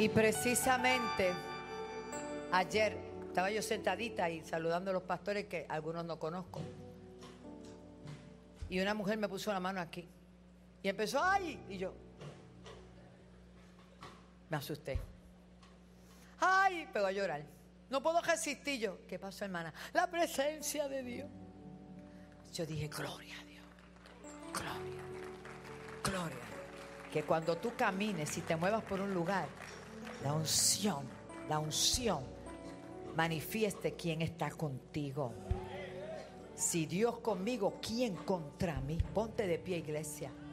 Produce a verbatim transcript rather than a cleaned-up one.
Y precisamente ayer estaba yo sentadita y saludando a los pastores que algunos no conozco. Y una mujer me puso la mano aquí. Y empezó, ¡ay! Y yo me asusté. ¡Ay! Pegó a llorar. No puedo resistir yo. ¿Qué pasó, hermana? La presencia de Dios. Yo dije, gloria a Dios. Gloria. Gloria. Que cuando tú camines y te muevas por un lugar, la unción, la unción manifieste quién está contigo. Si Dios conmigo, ¿quién contra mí? Ponte de pie, iglesia.